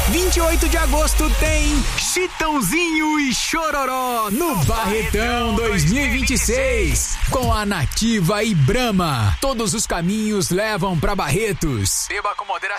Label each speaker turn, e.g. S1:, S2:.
S1: 28 de agosto tem Chitãozinho e Chororó no Barretão 2026 com a Nativa e Brahma. Todos os caminhos levam pra Barretos. Beba com moderação.